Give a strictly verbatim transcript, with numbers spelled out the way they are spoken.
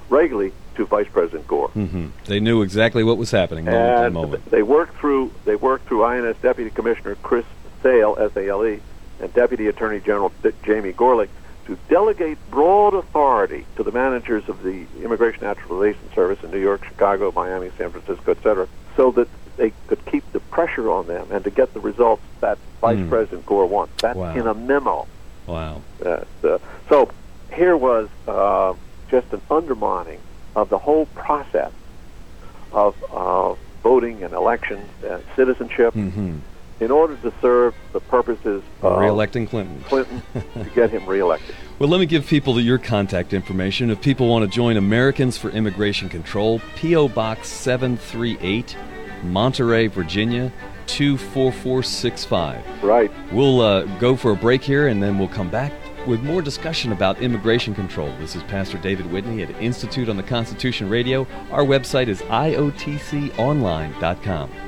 regularly to Vice President Gore. Mm-hmm. They knew exactly what was happening moment to And moment. they worked through they worked through I N S Deputy Commissioner Chris Sale, S A L E, and Deputy Attorney General D- Jamie Gorelick to delegate broad authority to the managers of the Immigration Naturalization Service in New York, Chicago, Miami, San Francisco, et cetera, so that they could keep the pressure on them and to get the results that Vice Mm. President Gore wants. That's Wow. in a memo. Wow. Uh, uh, so here was uh, just an undermining of the whole process of uh, voting and elections and citizenship Mm-hmm. in order to serve the purposes of Re-electing Clinton. Clinton to get him reelected. Well, let me give people your contact information. If people want to join Americans for Immigration Control, P O. Box seven three eight, Monterey, Virginia, two four four six five. Right. We'll uh, go for a break here, and then we'll come back with more discussion about immigration control. This is Pastor David Whitney at Institute on the Constitution Radio. Our website is I O T C online dot com.